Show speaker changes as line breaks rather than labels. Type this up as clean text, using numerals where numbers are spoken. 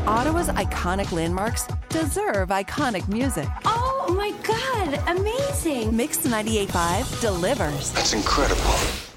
Ottawa's iconic landmarks deserve iconic music.
Oh my God, amazing.
Mix 98.5 delivers.
That's incredible.